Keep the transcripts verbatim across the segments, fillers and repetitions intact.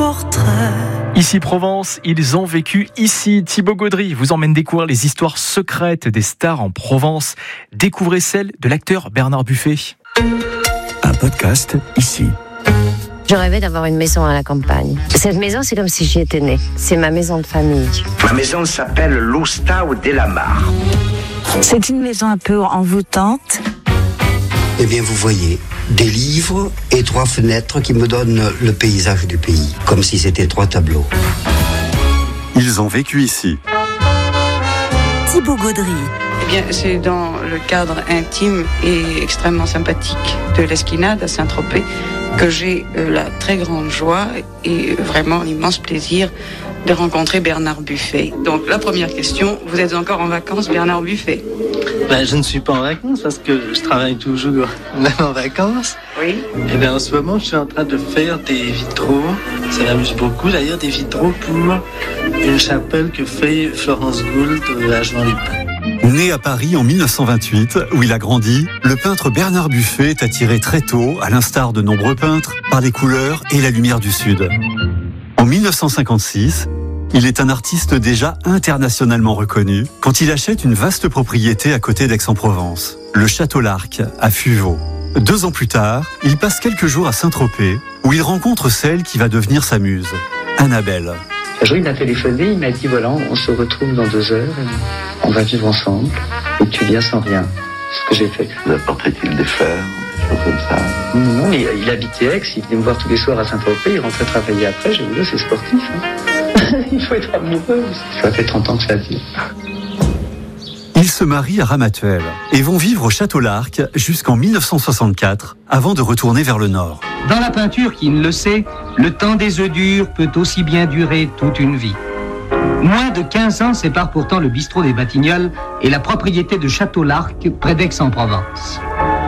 portrait. Ici Provence, ils ont vécu ici. Thibaut Gaudry vous emmène découvrir les histoires secrètes des stars en Provence. Découvrez celle de l'acteur Bernard Buffet. Un podcast ici. Je rêvais d'avoir une maison à la campagne. Cette maison, c'est comme si j'y étais née. C'est ma maison de famille. Ma maison s'appelle l'Ostau della Mar. C'est une maison un peu envoûtante. Eh bien, vous voyez, des livres et trois fenêtres qui me donnent le paysage du pays, comme si c'était trois tableaux. Ils ont vécu ici. Thibaut Gaudry. Eh bien, c'est dans le cadre intime et extrêmement sympathique de l'Esquinade à Saint-Tropez que j'ai la très grande joie et vraiment l'immense plaisir de rencontrer Bernard Buffet. Donc la première question, vous êtes encore en vacances, Bernard Buffet? Ben, je ne suis pas en vacances parce que je travaille toujours, même en vacances. Oui. Et bien en ce moment, je suis en train de faire des vitraux. Ça m'amuse beaucoup d'ailleurs, des vitraux pour une chapelle que fait Florence Gould à Jean-Lupin. Né à Paris en mille neuf cent vingt-huit, où il a grandi, le peintre Bernard Buffet est attiré très tôt, à l'instar de nombreux peintres, par les couleurs et la lumière du Sud. En mille neuf cent cinquante-six, il est un artiste déjà internationalement reconnu quand il achète une vaste propriété à côté d'Aix-en-Provence, le Château L'Arc, à Fuveau. Deux ans plus tard, il passe quelques jours à Saint-Tropez, où il rencontre celle qui va devenir sa muse, Annabelle. Un jour, il m'a téléphoné, il m'a dit, voilà, on se retrouve dans deux heures, on va vivre ensemble, et tu viens sans rien. C'est ce que j'ai fait. Vous apportait-il des fleurs, des choses comme ça? Non, mais il habitait Aix, il venait me voir tous les soirs à Saint-Tropez, il rentrait travailler après, j'ai dit, c'est sportif. Hein. Il faut être amoureux. Ça fait trente ans que ça dure. Ils se marient à Ramatuelle et vont vivre au Château L'Arc jusqu'en mille neuf cent soixante-quatre, avant de retourner vers le nord. Dans la peinture, qui ne le sait, le temps des œufs durs peut aussi bien durer toute une vie. Moins de quinze ans séparent pourtant le bistrot des Batignolles et la propriété de Château L'Arc, près d'Aix-en-Provence.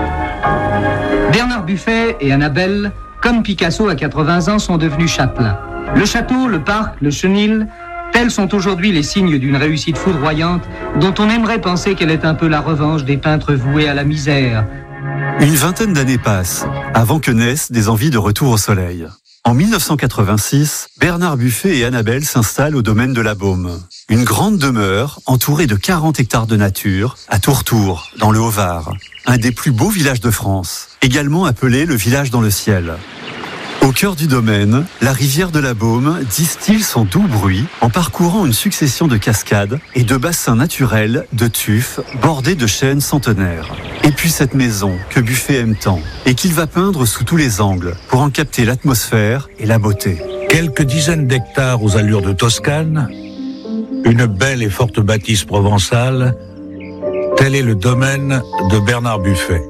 Bernard Buffet et Annabelle, comme Picasso à quatre-vingts ans, sont devenus châtelains. Le château, le parc, le chenil, tels sont aujourd'hui les signes d'une réussite foudroyante dont on aimerait penser qu'elle est un peu la revanche des peintres voués à la misère. Une vingtaine d'années passent avant que naissent des envies de retour au soleil. En mille neuf cent quatre-vingt-six, Bernard Buffet et Annabelle s'installent au domaine de la Baume. Une grande demeure entourée de quarante hectares de nature à Tourtour, dans le Haut-Var. Un des plus beaux villages de France, également appelé le village dans le ciel. Au cœur du domaine, la rivière de la Baume distille son doux bruit en parcourant une succession de cascades et de bassins naturels de tufs bordés de chênes centenaires. Et puis cette maison que Buffet aime tant et qu'il va peindre sous tous les angles pour en capter l'atmosphère et la beauté. Quelques dizaines d'hectares aux allures de Toscane, une belle et forte bâtisse provençale, tel est le domaine de Bernard Buffet.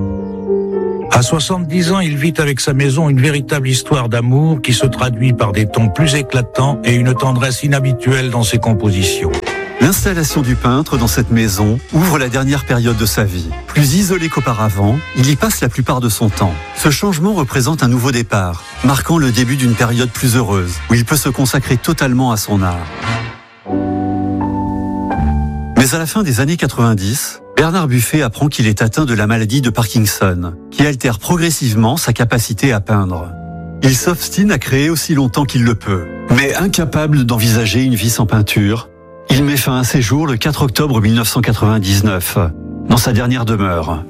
À soixante-dix ans, il vit avec sa maison une véritable histoire d'amour qui se traduit par des tons plus éclatants et une tendresse inhabituelle dans ses compositions. L'installation du peintre dans cette maison ouvre la dernière période de sa vie. Plus isolé qu'auparavant, il y passe la plupart de son temps. Ce changement représente un nouveau départ, marquant le début d'une période plus heureuse, où il peut se consacrer totalement à son art. Mais à la fin des années quatre-vingt-dix, Bernard Buffet apprend qu'il est atteint de la maladie de Parkinson, qui altère progressivement sa capacité à peindre. Il s'obstine à créer aussi longtemps qu'il le peut, mais incapable d'envisager une vie sans peinture, il met fin à ses jours le quatre octobre mille neuf cent quatre-vingt-dix-neuf, dans sa dernière demeure.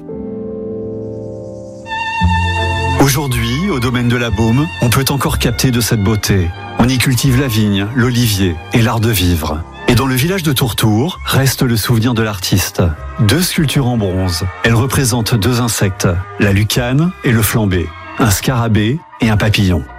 Aujourd'hui, au domaine de la Baume, on peut encore capter de cette beauté. On y cultive la vigne, l'olivier et l'art de vivre. Et dans le village de Tourtour, reste le souvenir de l'artiste. Deux sculptures en bronze. Elles représentent deux insectes, la lucane et le flambé, un scarabée et un papillon.